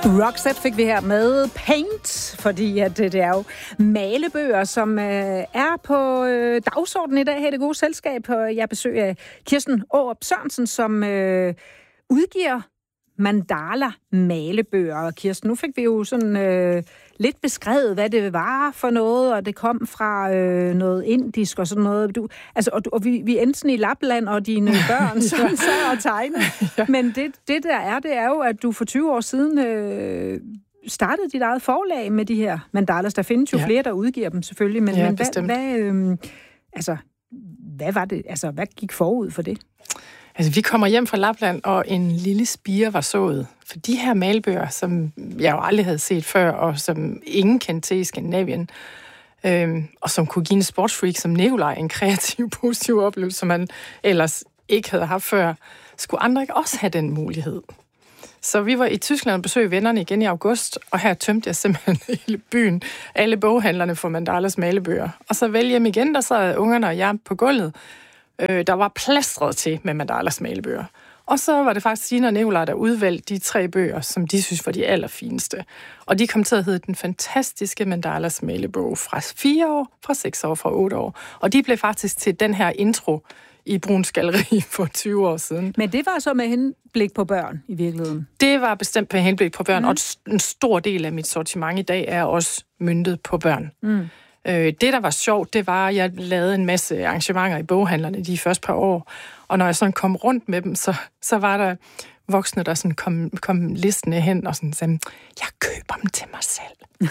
Roxette fik vi her med Paint, fordi at det er jo malebøger, som er på dagsordenen i dag her i Det Gode Selskab. Jeg besøger Kirsten Aarup Sørensen, som udgiver mandala malebøger. Og Kirsten, nu fik vi jo sådan lidt beskrevet, hvad det var for noget, og det kom fra noget indisk og sådan noget. Og vi endte sådan i Lapland, og dine børn som sad og tegnede. Ja. Men det er jo, at du for 20 år siden startede dit eget forlag med de her mandalas. Der findes jo flere, der udgiver dem selvfølgelig. Men hvad var det? Altså, hvad gik forud for det? Altså, vi kommer hjem fra Lapland, og en lille spire var sået. For de her malbøger, som jeg jo aldrig havde set før, og som ingen kendte til i Skandinavien, og som kunne give en sportsfreak som Nikolaj en kreativ, positiv oplevelse, som man ellers ikke havde haft før, skulle andre ikke også have den mulighed. Så vi var i Tyskland og besøgte vennerne igen i august, og her tømte jeg simpelthen hele byen, alle boghandlerne for mandalas malebøger. Og så vel hjem igen, der sad ungerne og jeg på gulvet, der var plastret til med mandalas malebøger. Og så var det faktisk Signe og Nikolaj, der udvalgte de 3 bøger, som de synes var de allerfineste. Og de kom til at hedde Den Fantastiske Mandalas Malebog fra 4 år, fra 6 år, fra 8 år. Og de blev faktisk til den her intro i Bruns Galleri for 20 år siden. Men det var så med henblik på børn i virkeligheden? Det var bestemt med henblik på børn, og en stor del af mit sortiment i dag er også møntet på børn. Det, der var sjovt, det var, at jeg lavede en masse arrangementer i boghandlerne de første par år, og når jeg sådan kom rundt med dem, så var der voksne, der sådan kom listende hen og sådan sagde, jeg køber dem til mig selv.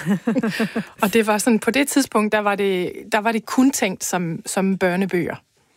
Og det var sådan, på det tidspunkt, der var det kun tænkt som børnebøger.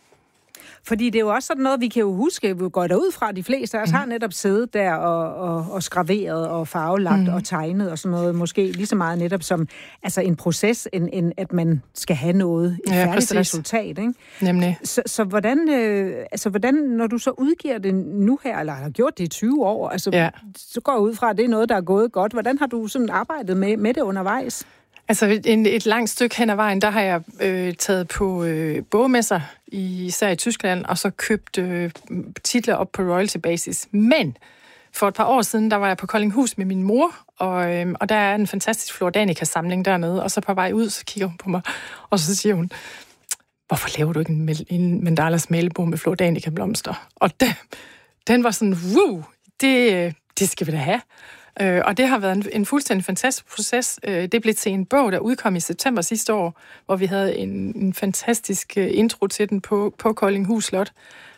Fordi det er jo også sådan noget, vi kan jo huske, vi går derud fra, de fleste af os har netop siddet der og skraveret og farvelagt og tegnet og sådan noget, måske lige så meget netop som altså en proces, end at man skal have noget, et færdigt resultat, ikke? Nemlig. Så hvordan, når du så udgiver det nu her, eller har gjort det i 20 år, så går jeg ud fra, at det er noget, der er gået godt. Hvordan har du sådan arbejdet med det undervejs? Altså et langt stykke hen ad vejen, der har jeg taget på bogmesser, især i Tyskland, og så købt titler op på royalty basis. Men for et par år siden, der var jeg på Koldinghus med min mor, og der er en fantastisk Flora Danica-samling dernede, og så på vej ud, så kigger hun på mig, og så siger hun, hvorfor laver du ikke en mandalas malebog med Flora Danica-blomster? Og den var sådan, det skal vi da have. Og det har været en fuldstændig fantastisk proces. Det blev til en bog, der udkom i september sidste år, hvor vi havde en fantastisk intro til den på Koldinghus Slot.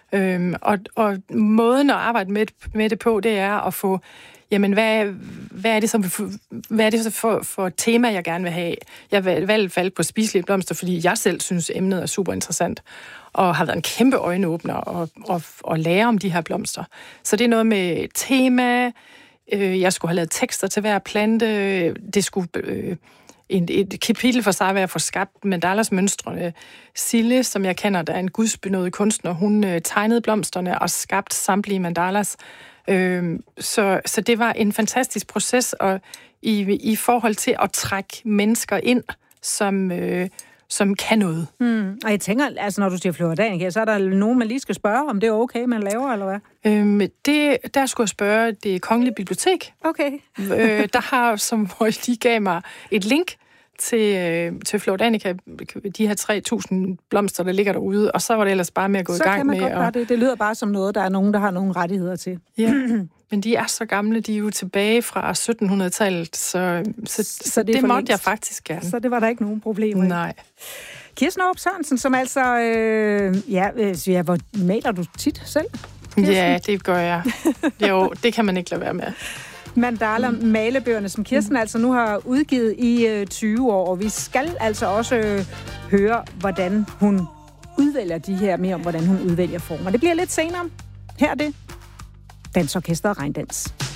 Og måden at arbejde med det på, det er at få, jamen hvad er det så for et tema, jeg gerne vil have? Jeg valgte på spiselige blomster, fordi jeg selv synes, emnet er super interessant, og har været en kæmpe øjenåbner at lære om de her blomster. Så det er noget med tema. Jeg skulle have lavet tekster til hver plante. Det skulle et kapitel for sig være at få skabt mandalas mønstrene. Sille, som jeg kender, der er en gudsbenådet kunstner, hun tegnede blomsterne og skabte samtlige mandalas. Så det var en fantastisk proces, og i forhold til at trække mennesker ind, som kan noget. Og jeg tænker, altså når du siger Flora Danica, så er der nogen, man lige skal spørge, om det er okay, man laver, eller hvad? Der skulle jeg spørge Det Kongelige Bibliotek. Okay. Der har, som de gav mig et link til Flora Danica, de her 3.000 blomster, der ligger derude, og så var det ellers bare med at gå i gang med. Så kan man godt det lyder bare som noget, der er nogen, der har nogle rettigheder til. Ja, men de er så gamle, de er jo tilbage fra 1700-tallet, så det måtte jeg faktisk gerne. Så det var der ikke nogen problemer i. Nej. Kirsten Aarup Sørensen, som altså, hvor maler du tit selv? Kirsten? Ja, det gør jeg. Jo, det kan man ikke lade være med. Mandala malebøgerne, som Kirsten altså nu har udgivet i 20 år, og vi skal altså også høre, hvordan hun udvælger de her, mere om hvordan hun udvælger former. Det bliver lidt senere. Her er det Dansorkestret Regndans.